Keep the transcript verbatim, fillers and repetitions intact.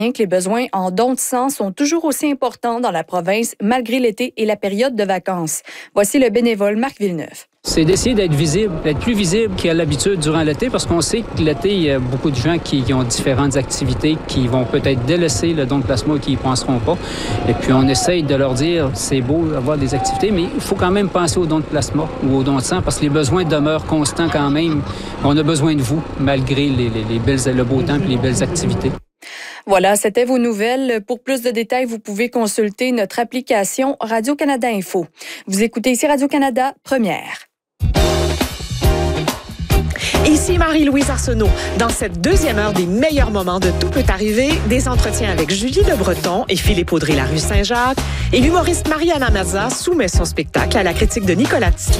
que les besoins en dons de sang sont toujours aussi importants dans la province malgré l'été et la période de vacances. Voici le bénévole Marc Villeneuve. C'est d'essayer d'être visible, d'être plus visible qu'à l'habitude durant l'été, parce qu'on sait que l'été, il y a beaucoup de gens qui, qui ont différentes activités, qui vont peut-être délaisser le don de plasma et qui n'y penseront pas. Et puis, on essaye de leur dire, c'est beau d'avoir des activités, mais il faut quand même penser au don de plasma ou au don de sang, parce que les besoins demeurent constants quand même. On a besoin de vous, malgré les, les, les belles, le beau temps et les belles activités. Voilà, c'était vos nouvelles. Pour plus de détails, vous pouvez consulter notre application Radio-Canada Info. Vous écoutez ici Radio-Canada Première. Ici Marie-Louise Arsenault. Dans cette deuxième heure des meilleurs moments de Tout peut arriver, des entretiens avec Julie Le Breton et Philippe Audrey-Larue Saint-Jacques, et l'humoriste Mariana Mazza soumet son spectacle à la critique de Nicolas Tissot.